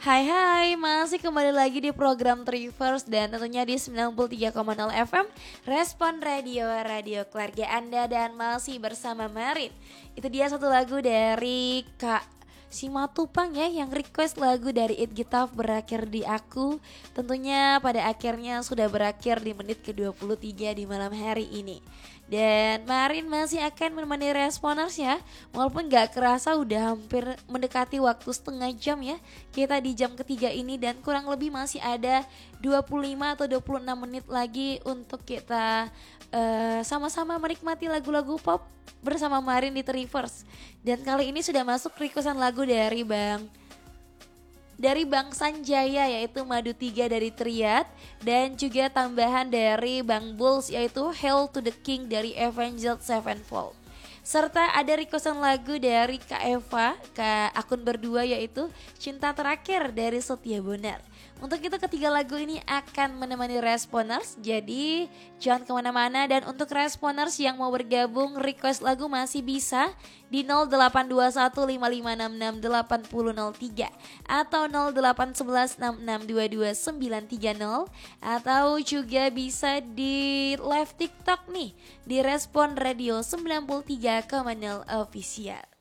Hai hai, masih kembali lagi di program Trivers dan tentunya di 93,0 FM Respon Radio, radio keluarga Anda dan masih bersama Marin. Itu dia satu lagu dari Kak Simatupang ya yang request lagu dari It Gitaf berakhir di aku. Tentunya pada akhirnya sudah berakhir di menit ke-23 di malam hari ini. Dan Marin masih akan menemani responers ya. Walaupun gak kerasa udah hampir mendekati waktu setengah jam ya kita di jam ketiga ini, dan kurang lebih masih ada 25 atau 26 menit lagi untuk kita sama-sama menikmati lagu-lagu pop bersama Marin di Trivers. Dan kali ini sudah masuk requestan lagu dari Bang Sanjaya yaitu Madu 3 dari Triad, dan juga tambahan dari Bang Bulls yaitu Hail to the King dari Avenged Sevenfold. Serta ada requestan lagu dari Kak Eva ke akun berdua yaitu Cinta Terakhir dari Setia Bonar. Untuk itu ketiga lagu ini akan menemani responers, jadi jangan kemana-mana. Dan untuk responers yang mau bergabung request lagu masih bisa di 082155668003 atau 081166222930, atau juga bisa di live TikTok nih di Respon Radio 93,0 Official.